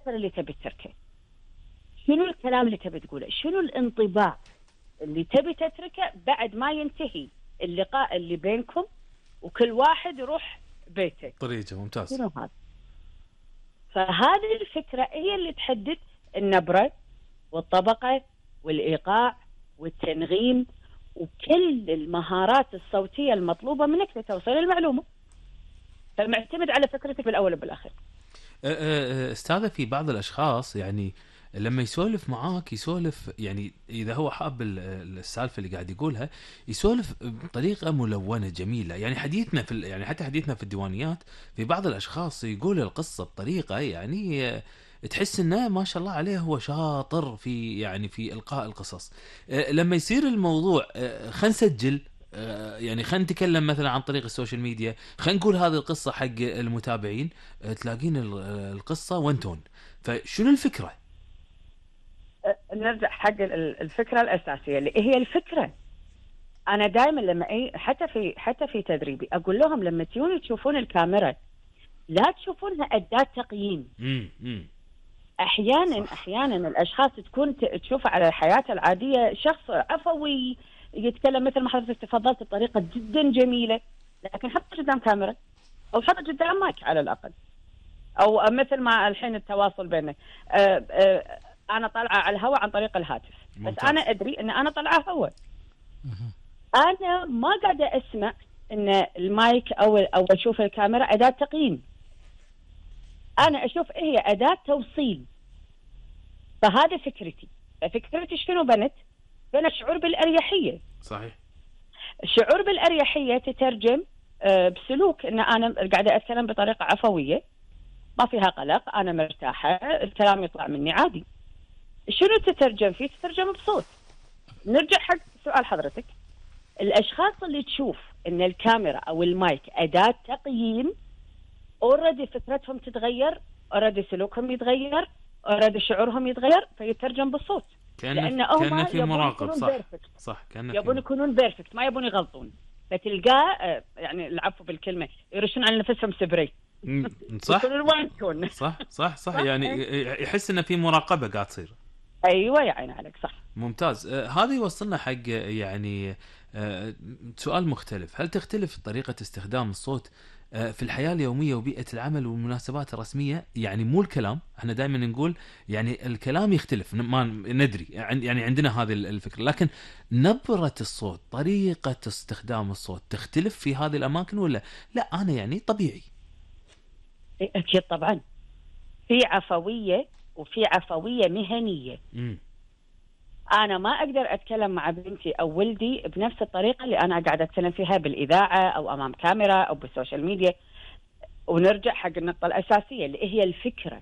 الأثر اللي تبي تتركه، شنو الكلام اللي تبي تقوله، شنو الانطباع اللي تبي تتركه بعد ما ينتهي اللقاء اللي بينكم وكل واحد يروح بيته. طريقة ممتاز. شنو هذا؟ فهذه الفكرة هي اللي تحدد النبرة والطبقة والإيقاع والتنغيم وكل المهارات الصوتية المطلوبة منك لتوصيل المعلومة. فمعتمد على فكرتك بالأول وبالآخر. أستاذة، في بعض الأشخاص يعني لما يسولف معاك يسولف يعني إذا هو حاب السالفة اللي قاعد يقولها يسولف بطريقة ملونة جميلة. يعني حديثنا يعني حتى حديثنا في الديوانيات في بعض الأشخاص يقول القصة بطريقة يعني تحس إنه ما شاء الله عليه هو شاطر في يعني في إلقاء القصص. لما يصير الموضوع خلينا نسجل، يعني خلينا نتكلم مثلا عن طريق السوشيال ميديا، خلينا نقول هذه القصة حق المتابعين، تلاقين القصة وانتون. فشنو الفكرة؟ نرجع حق الفكرة الأساسية اللي هي الفكرة. أنا دائما لما حتى في تدريبي أقول لهم لما تيجون تشوفون الكاميرا لا تشوفونها أداة تقييم. أحيانا الأشخاص تشوف على حياته العادية شخص عفوي يتكلم مثل ما حضرتك تفضلت بطريقة جدا جميلة، لكن حط قدام كاميرا أو حط قدام مايك على الأقل، أو مثل ما الحين التواصل بيننا أنا طالعة على الهواء عن طريق الهاتف. ممتاز. بس أنا أدري أن أنا طالعة هواء، أنا ما قاعدة أسمع أن المايك أو أشوف الكاميرا أداة تقييم، أنا أشوف هي أداة توصيل. فهذا فكرتي شنو بنت شعور بالأريحية. صحيح. الشعور بالأريحية تترجم بسلوك أن أنا قاعدة أتكلم بطريقة عفوية ما فيها قلق، أنا مرتاحة، الكلام يطلع مني عادي. شنو تترجم فيه؟ تترجم بصوت. نرجع حق سؤال حضرتك، الأشخاص اللي تشوف أن الكاميرا أو المايك أداة تقييم أوريدي فكرتهم تتغير، أوريدي سلوكهم يتغير، أوريدي شعورهم يتغير، فيترجم بالصوت. كأنه في مراقب. صح يبون يكونون بيرفكت، ما يبون يغلطون. فتلقاه يعني العفو بالكلمة يرشون على نفسهم سبري. صح يعني يحس انه في مراقبة قاعد تصير. ايوه يا عين عليك، صح. ممتاز. هذا يوصلنا حق يعني سؤال مختلف. هل تختلف طريقة استخدام الصوت في الحياة اليومية وبيئة العمل والمناسبات الرسمية؟ يعني مو الكلام، احنا دائما نقول يعني الكلام يختلف، ما ندري يعني عندنا هذه الفكرة، لكن نبرة الصوت، طريقة استخدام الصوت تختلف في هذه الأماكن ولا لا؟ أنا يعني طبيعي. أكيد طبعا، في عفوية وفي عفوية مهنية. أنا ما أقدر أتكلم مع بنتي أو ولدي بنفس الطريقة اللي أنا قاعدة أتكلم فيها بالإذاعة أو أمام كاميرا أو بالسوشيال ميديا. ونرجع حق النقطة الأساسية اللي هي الفكرة.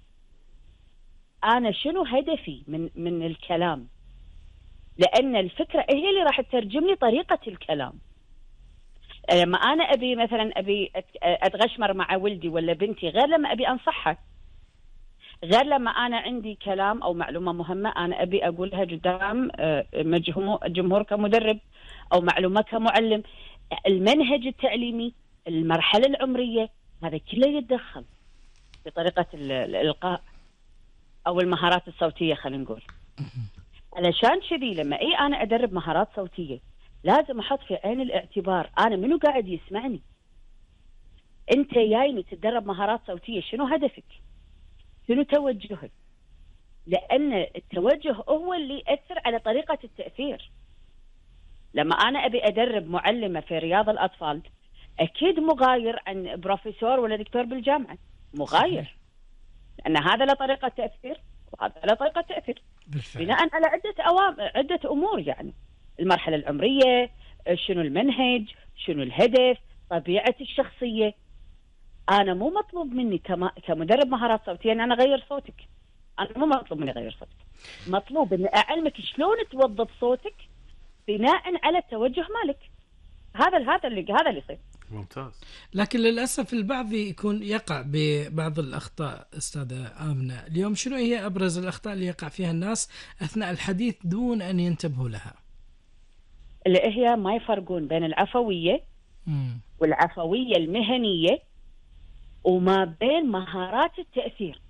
أنا شنو هدفي من الكلام؟ لأن الفكرة هي اللي راح تترجم لي طريقة الكلام. لما أنا أبي مثلا أتغشمر مع ولدي ولا بنتي غير لما أبي أنصحها، غير لما أنا عندي كلام أو معلومة مهمة أنا أبي أقولها قدام جمهور كمدرب أو معلومة كمعلم. المنهج التعليمي، المرحلة العمرية، هذا كله يتدخل في طريقة الإلقاء أو المهارات الصوتية. خلينا نقول علشان كذي لما أنا أدرب مهارات صوتية لازم أحط في عين الاعتبار أنا منو قاعد يسمعني. أنت جايني تتدرب مهارات صوتية، شنو هدفك؟ شنو توجهك؟ لأن التوجه هو اللي يأثر على طريقة التأثير. لما أنا أبي أدرب معلمة في رياض الأطفال أكيد مغاير عن بروفيسور ولا دكتور بالجامعة، مغاير، لأن هذا له طريقة تأثير وهذا له طريقة تأثير بناء على عدة أمور. يعني المرحلة العمرية، شنو المنهج، شنو الهدف، طبيعة الشخصية. أنا مو مطلوب مني كمدرب مهارات صوتية أن أنا أغير صوتك. أنا مو مطلوب مني أغير صوتك، مطلوب أن أعلمك شلون توظف صوتك بناء على التوجه مالك. هذا اللي يصير. ممتاز. لكن للأسف البعض يقع ببعض الأخطاء. أستاذة آمنة، اليوم شنو هي أبرز الأخطاء اللي يقع فيها الناس أثناء الحديث دون أن ينتبهوا لها؟ اللي هي ما يفرقون بين العفوية والعفوية المهنية وما بين مهارات التأثير.